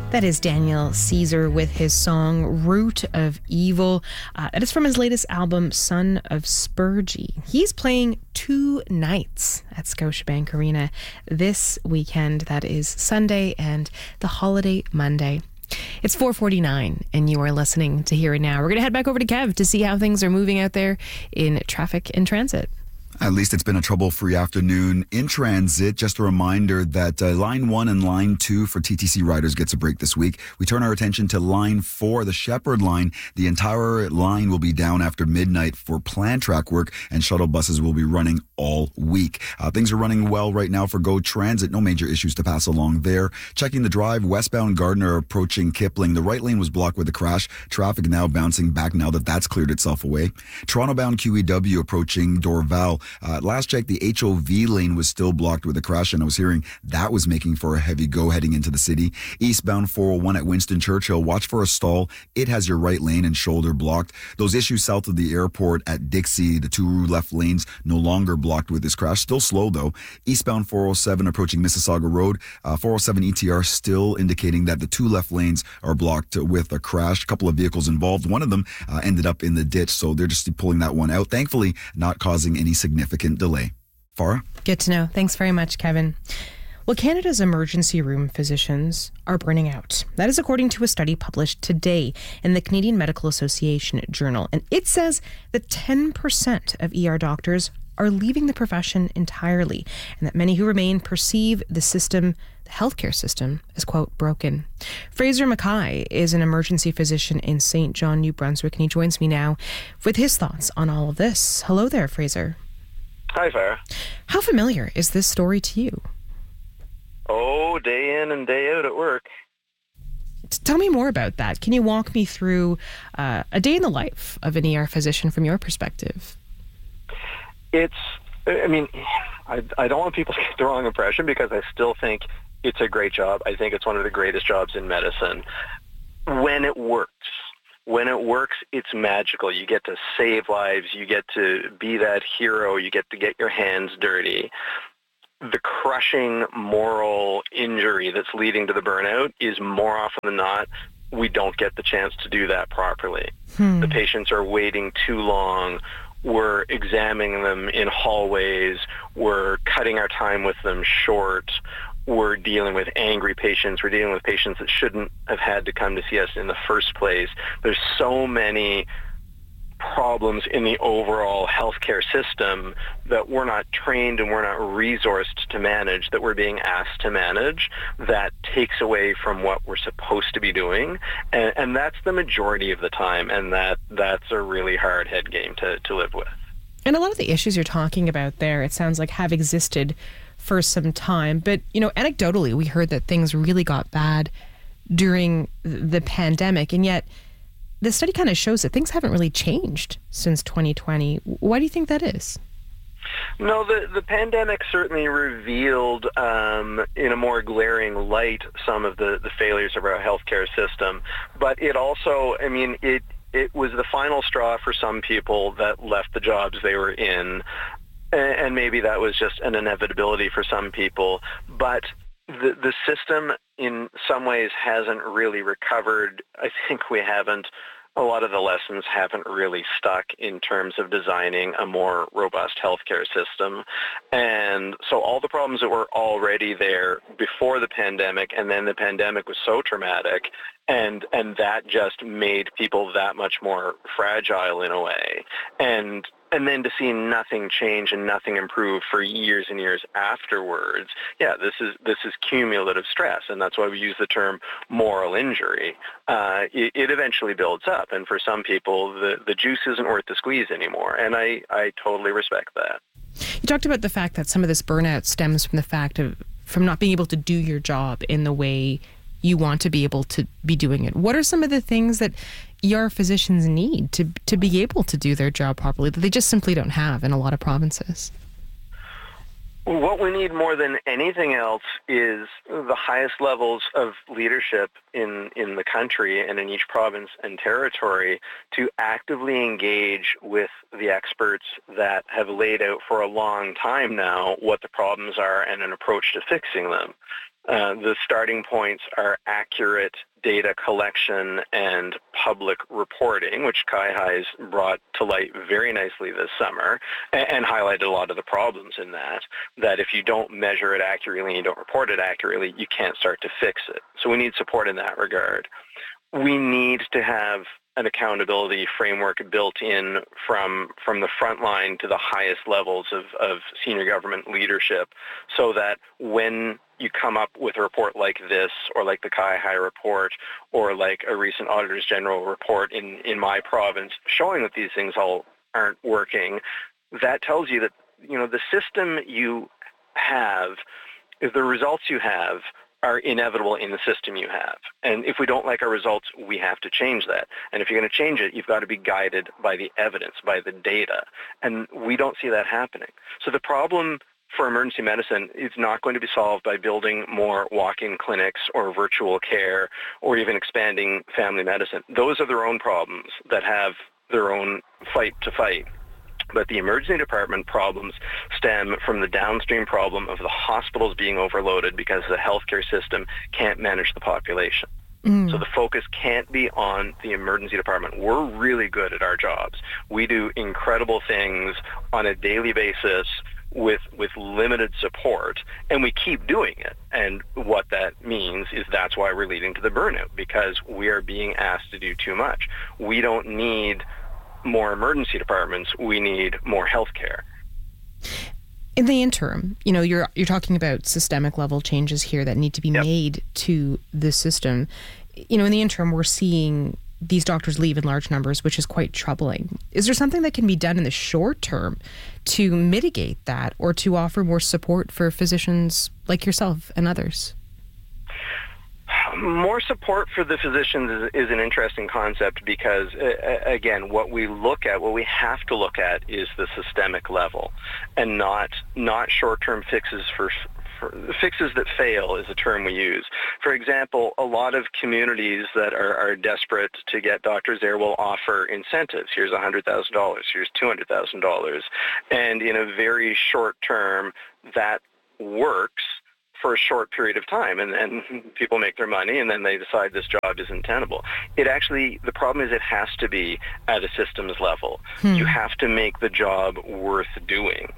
That is Daniel Caesar with his song Root of Evil. That is from his latest album, Son of Spurgey. He's playing 2 nights at Scotiabank Arena this weekend. That is Sunday and the holiday Monday. It's 4:49 and you are listening to Here and Now. We're going to head back over to Kev to see how things are moving out there in traffic and transit. At least it's been a trouble-free afternoon in transit. Just a reminder that Line 1 and Line 2 for TTC riders gets a break this week. We turn our attention to Line 4, the Shepherd Line. The entire line will be down after midnight for planned track work, and shuttle buses will be running all week. Things are running well right now for GO Transit. No major issues to pass along there. Checking the drive, westbound Gardner approaching Kipling. The right lane was blocked with a crash. Traffic now bouncing back now that that's cleared itself away. Toronto-bound QEW approaching Dorval. Last check, the HOV lane was still blocked with a crash, and I was hearing that was making for a heavy go heading into the city. Eastbound 401 at Winston Churchill, watch for a stall. It has your right lane and shoulder blocked. Those issues south of the airport at Dixie, the 2 left lanes no longer blocked with this crash. Still slow though. Eastbound 407 approaching Mississauga Road. 407 ETR still indicating that the 2 left lanes are blocked with a crash. A couple of vehicles involved. One of them ended up in the ditch, so they're just pulling that one out. Thankfully, not causing any significant delay. Farah? Good to know. Thanks very much, Kevin. Well, Canada's emergency room physicians are burning out. That is according to a study published today in the Canadian Medical Association Journal. And it says that 10% of ER doctors are leaving the profession entirely, and that many who remain perceive the healthcare system as, quote, broken. Fraser Mackay is an emergency physician in St. John, New Brunswick, and he joins me now with his thoughts on all of this. Hello there, Fraser. Hi, Farah. How familiar is this story to you? Oh, day in and day out at work. Tell me more about that. Can you walk me through a day in the life of an ER physician from your perspective? I don't want people to get the wrong impression, because I still think it's a great job. I think it's one of the greatest jobs in medicine. When it works, it's magical. You get to save lives. You get to be that hero. You get to get your hands dirty. The crushing moral injury that's leading to the burnout is, more often than not, we don't get the chance to do that properly. The patients are waiting too long. We're examining them in hallways. We're cutting our time with them short. We're dealing with angry patients. We're dealing with patients that shouldn't have had to come to see us in the first place. There's so many problems in the overall healthcare system that we're not trained and we're not resourced to manage, that we're being asked to manage, that takes away from what we're supposed to be doing. And that's the majority of the time, and that's a really hard head game to live with. And a lot of the issues you're talking about there, it sounds like, have existed for some time. But, anecdotally, we heard that things really got bad during the pandemic, and yet the study kind of shows that things haven't really changed since 2020. Why do you think that is? No, the pandemic certainly revealed in a more glaring light some of the failures of our healthcare system. But it also, it was the final straw for some people that left the jobs they were in. And maybe that was just an inevitability for some people. But the system in some ways hasn't really recovered. I think a lot of the lessons haven't really stuck in terms of designing a more robust healthcare system. And so all the problems that were already there before the pandemic, and then the pandemic was so traumatic, and that just made people that much more fragile in a way. And then to see nothing change and nothing improve for years and years afterwards, this is cumulative stress, and that's why we use the term moral injury. It eventually builds up, and for some people, the juice isn't worth the squeeze anymore, and I totally respect that. You talked about the fact that some of this burnout stems from not being able to do your job in the way you want to be able to be doing it. What are some of the things that ER physicians need to be able to do their job properly that they just simply don't have in a lot of provinces? What we need more than anything else is the highest levels of leadership in the country and in each province and territory to actively engage with the experts that have laid out for a long time now what the problems are and an approach to fixing them. The starting points are accurate data collection and public reporting, which CIHI's brought to light very nicely this summer and highlighted a lot of the problems in that if you don't measure it accurately and you don't report it accurately, you can't start to fix it. So we need support in that regard. We need to have an accountability framework built in from the front line to the highest levels of senior government leadership, so that when you come up with a report like this, or like the CIHI report, or like a recent Auditor's General report in my province showing that these things all aren't working, that tells you that, the system you have, the results you have are inevitable in the system you have. And if we don't like our results, we have to change that. And if you're going to change it, you've got to be guided by the evidence, by the data. And we don't see that happening. So the problem for emergency medicine is not going to be solved by building more walk-in clinics or virtual care or even expanding family medicine. Those are their own problems that have their own fight to fight. But the emergency department problems stem from the downstream problem of the hospitals being overloaded because the healthcare system can't manage the population. So the focus can't be on the emergency department. We're really good at our jobs. We do incredible things on a daily basis with limited support, and we keep doing it. And what that means is that's why we're leading to the burnout, because we are being asked to do too much. We don't need more emergency departments, we need more healthcare. In the interim, you're talking about systemic level changes here that need to be made to the system. In the interim, we're seeing these doctors leave in large numbers, which is quite troubling. Is there something that can be done in the short term to mitigate that, or to offer more support for physicians like yourself and others? More support for the physicians is an interesting concept because, again, what we have to look at is the systemic level, and not short-term fixes for fixes that fail is a term we use. For example, a lot of communities that are desperate to get doctors there will offer incentives. Here's $100,000, here's $200,000. And in a very short term, that works for a short period of time, and then people make their money, and then they decide this job isn't tenable. The problem is it has to be at a systems level. You have to make the job worth doing.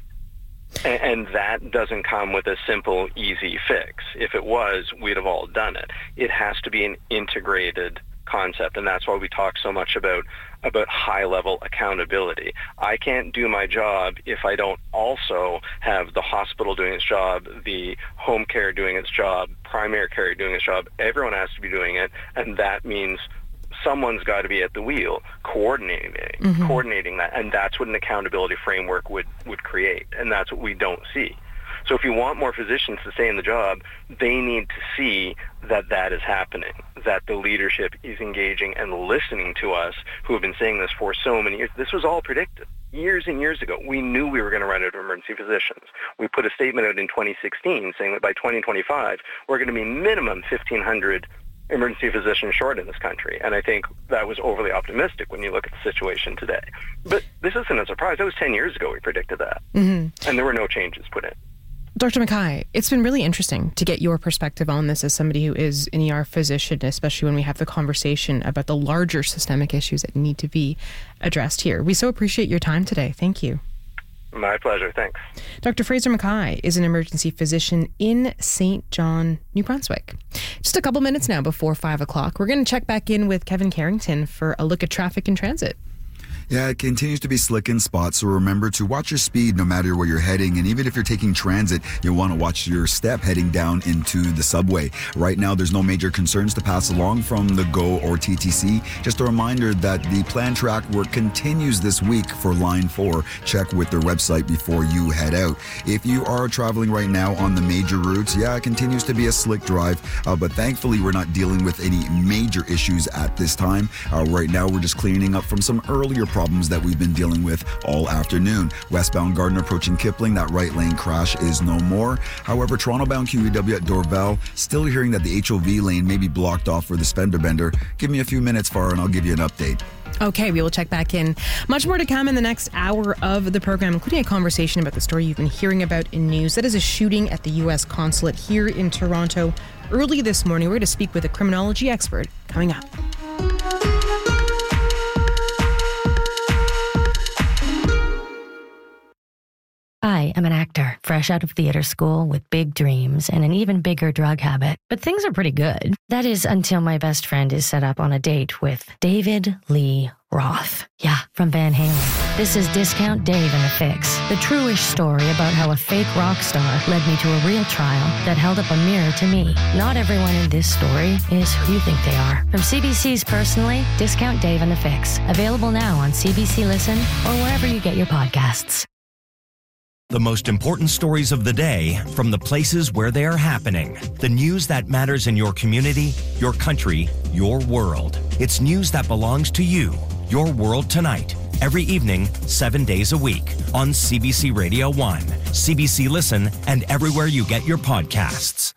And that doesn't come with a simple, easy fix. If it was, we'd have all done it. It has to be an integrated concept, and that's why we talk so much about high-level accountability. I can't do my job if I don't also have the hospital doing its job, the home care doing its job, primary care doing its job. Everyone has to be doing it, and that means someone's got to be at the wheel coordinating that, and that's what an accountability framework would create, and that's what we don't see. So if you want more physicians to stay in the job, they need to see that that is happening, that the leadership is engaging and listening to us, who have been saying this for so many years. This was all predicted years and years ago. We knew we were going to run out of emergency physicians. We put a statement out in 2016 saying that by 2025, we're going to be minimum 1,500 emergency physicians short in this country. And I think that was overly optimistic when you look at the situation today. But this isn't a surprise. That was 10 years ago we predicted that. And there were no changes put in. Dr. Mackay, it's been really interesting to get your perspective on this as somebody who is an ER physician, especially when we have the conversation about the larger systemic issues that need to be addressed here. We so appreciate your time today. Thank you. My pleasure. Thanks. Dr. Fraser Mackay is an emergency physician in St. John, New Brunswick. Just a couple minutes now before 5 o'clock. We're going to check back in with Kevin Carrington for a look at traffic and transit. Yeah, it continues to be slick in spots, so remember to watch your speed no matter where you're heading. And even if you're taking transit, you'll want to watch your step heading down into the subway. Right now, there's no major concerns to pass along from the GO or TTC. Just a reminder that the planned track work continues this week for Line 4. Check with their website before you head out. If you are traveling right now on the major routes, yeah, it continues to be a slick drive, but thankfully we're not dealing with any major issues at this time. Right now, we're just cleaning up from some earlier problems that we've been dealing with all afternoon. Westbound Gardiner approaching Kipling, that right lane crash is no more. However, Toronto-bound QEW at Dorval, still hearing that the HOV lane may be blocked off for the fender bender. Give me a few minutes, Farah, and I'll give you an update. Okay, we will check back in. Much more to come in the next hour of the program, including a conversation about the story you've been hearing about in news. That is a shooting at the U.S. consulate here in Toronto. Early this morning, we're going to speak with a criminology expert coming up. I am an actor, fresh out of theater school with big dreams and an even bigger drug habit. But things are pretty good. That is until my best friend is set up on a date with David Lee Roth. Yeah, from Van Halen. This is Discount Dave and the Fix, the true-ish story about how a fake rock star led me to a real trial that held up a mirror to me. Not everyone in this story is who you think they are. From CBC's Personally, Discount Dave and the Fix. Available now on CBC Listen or wherever you get your podcasts. The most important stories of the day from the places where they are happening. The news that matters in your community, your country, your world. It's news that belongs to you. Your World Tonight. Every evening, 7 days a week. On CBC Radio 1, CBC Listen, and everywhere you get your podcasts.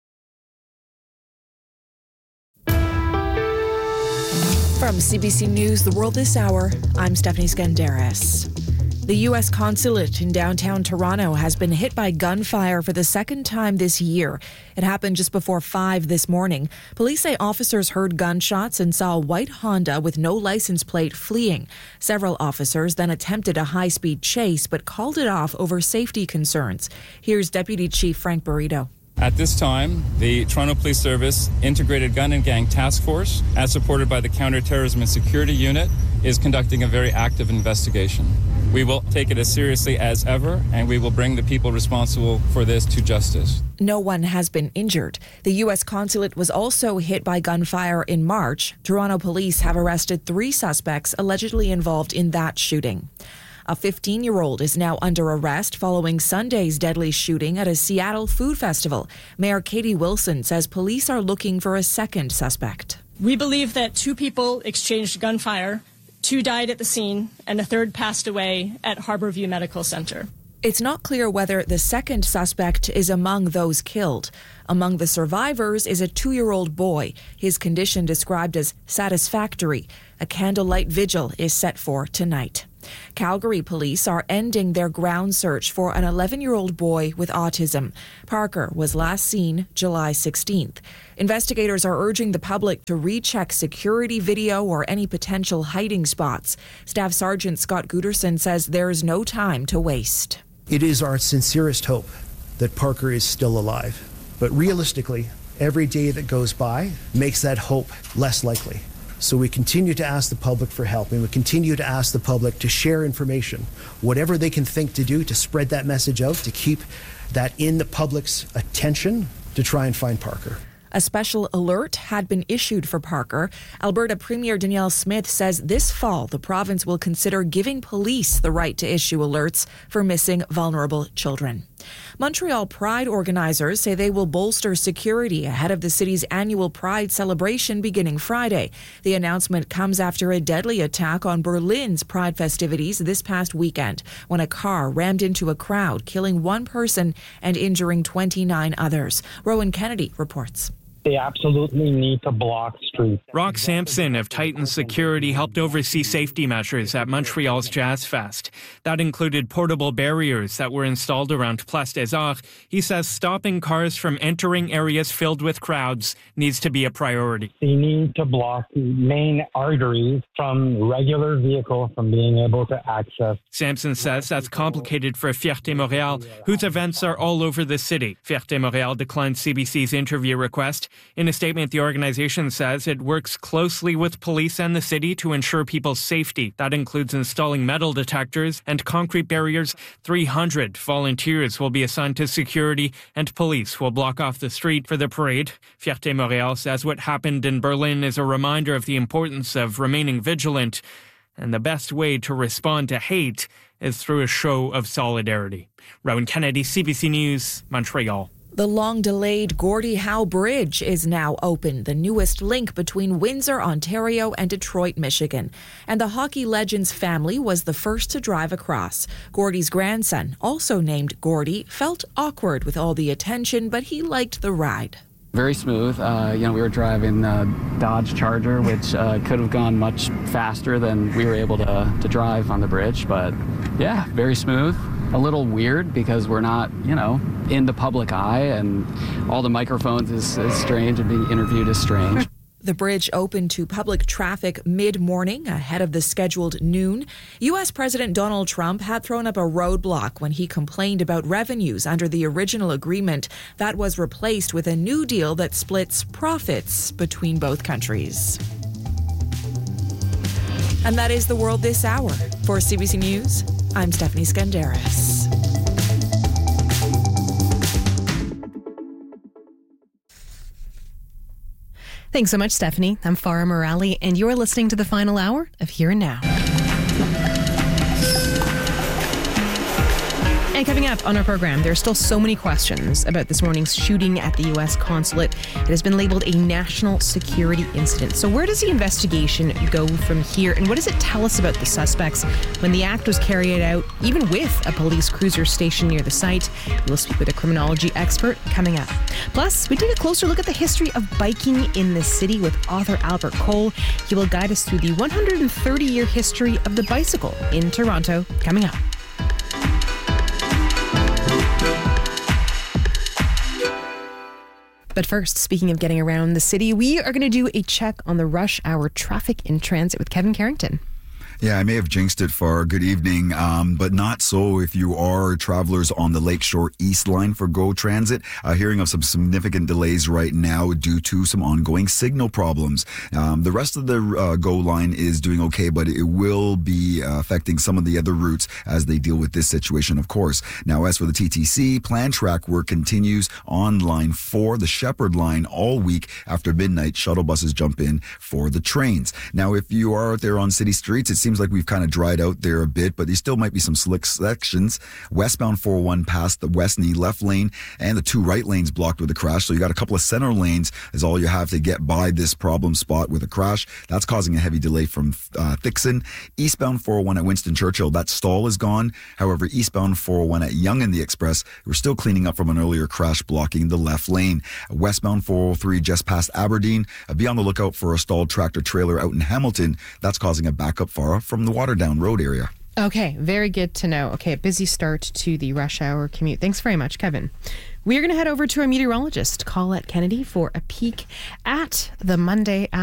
From CBC News, The World This Hour, I'm Stephanie Skandaris. The U.S. consulate in downtown Toronto has been hit by gunfire for the second time this year. It happened just before 5 this morning. Police say officers heard gunshots and saw a white Honda with no license plate fleeing. Several officers then attempted a high-speed chase but called it off over safety concerns. Here's Deputy Chief Frank Burrito. At this time, the Toronto Police Service Integrated Gun and Gang Task Force, as supported by the Counterterrorism and Security Unit, is conducting a very active investigation. We will take it as seriously as ever, and we will bring the people responsible for this to justice. No one has been injured. The U.S. consulate was also hit by gunfire in March. Toronto police have arrested 3 suspects allegedly involved in that shooting. A 15-year-old is now under arrest following Sunday's deadly shooting at a Seattle food festival. Mayor Katie Wilson says police are looking for a second suspect. We believe that 2 people exchanged gunfire, 2 died at the scene, and a 3rd passed away at Harborview Medical Center. It's not clear whether the second suspect is among those killed. Among the survivors is a 2-year-old boy. His condition described as satisfactory. A candlelight vigil is set for tonight. Calgary police are ending their ground search for an 11-year-old boy with autism. Parker was last seen July 16th. Investigators are urging the public to recheck security video or any potential hiding spots. Staff Sergeant Scott Gooderson says there is no time to waste. It is our sincerest hope that Parker is still alive. But realistically, every day that goes by makes that hope less likely. So we continue to ask the public for help, and we continue to ask the public to share information, whatever they can think to do to spread that message out, to keep that in the public's attention to try and find Parker. A special alert had been issued for Parker. Alberta Premier Danielle Smith says this fall the province will consider giving police the right to issue alerts for missing vulnerable children. Montreal Pride organizers say they will bolster security ahead of the city's annual Pride celebration beginning Friday. The announcement comes after a deadly attack on Berlin's Pride festivities this past weekend when a car rammed into a crowd, killing 1 person and injuring 29 others. Rowan Kennedy reports. They absolutely need to block streets. Rock Sampson of Titan Security helped oversee safety measures at Montreal's Jazz Fest. That included portable barriers that were installed around Place des Arts. He says stopping cars from entering areas filled with crowds needs to be a priority. They need to block main arteries from regular vehicles from being able to access. Sampson says that's complicated for Fierté Montréal, whose events are all over the city. Fierté Montréal declined CBC's interview request. In a statement, the organization says it works closely with police and the city to ensure people's safety. That includes installing metal detectors and concrete barriers. 300 volunteers will be assigned to security, and police will block off the street for the parade. Fierté Montréal says what happened in Berlin is a reminder of the importance of remaining vigilant, and the best way to respond to hate is through a show of solidarity. Rowan Kennedy, CBC News, Montreal. The long-delayed Gordie Howe Bridge is now open, the newest link between Windsor, Ontario and Detroit, Michigan. And the hockey legend's family was the first to drive across. Gordie's grandson, also named Gordie, felt awkward with all the attention, but he liked the ride. Very smooth. We were driving Dodge Charger, which could have gone much faster than we were able to drive on the bridge. But yeah, very smooth. A little weird because we're not, in the public eye, and all the microphones is strange, and being interviewed is strange. The bridge opened to public traffic mid-morning ahead of the scheduled noon. U.S. President Donald Trump had thrown up a roadblock when he complained about revenues under the original agreement that was replaced with a new deal that splits profits between both countries. And that is the world this hour. For CBC News, I'm Stephanie Skandaris. Thanks so much, Stephanie. I'm Farah Morali, and you're listening to the final hour of Here and Now. And coming up on our program, there are still so many questions about this morning's shooting at the U.S. consulate. It has been labeled a national security incident. So where does the investigation go from here? And what does it tell us about the suspects when the act was carried out, even with a police cruiser stationed near the site? We'll speak with a criminology expert coming up. Plus, we take a closer look at the history of biking in the city with author Albert Cole. He will guide us through the 130-year history of the bicycle in Toronto coming up. But first, speaking of getting around the city, we are going to do a check on the rush hour traffic in transit with Kevin Carrington. Yeah, I may have jinxed it for good evening, but not so if you are travelers on the Lakeshore East Line for GO Transit. Hearing of some significant delays right now due to some ongoing signal problems. The rest of the GO line is doing okay, but it will be affecting some of the other routes as they deal with this situation, of course. Now, as for the TTC, planned track work continues on Line 4, the Shepherd Line, all week after midnight. Shuttle buses jump in for the trains. Now, if you are out there on city streets, it seems like we've kind of dried out there a bit, but there still might be some slick sections. Westbound 401 past the Westney left lane and the two right lanes blocked with a crash. So you got a couple of center lanes is all you have to get by this problem spot with a crash. That's causing a heavy delay from Thixon. Eastbound 401 at Winston Churchill, that stall is gone. However, eastbound 401 at Yonge and the Express, we're still cleaning up from an earlier crash blocking the left lane. Westbound 403 just past Aberdeen. Be on the lookout for a stalled tractor trailer out in Hamilton. That's causing a backup from the Waterdown Road area. Okay, very good to know. Okay, busy start to the rush hour commute. Thanks very much, Kevin. We're going to head over to our meteorologist, Colette Kennedy, for a peek at the Monday